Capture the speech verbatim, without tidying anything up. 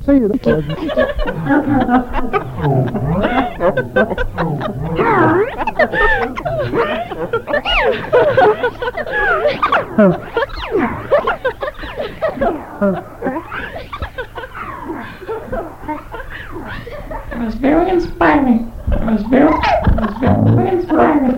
See you then. It was very inspiring. It was very, it was very inspiring.